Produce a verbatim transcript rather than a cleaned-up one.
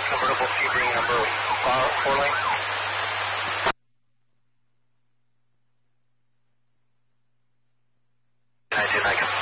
convertible, Sebring number uh, four lane. I did, I can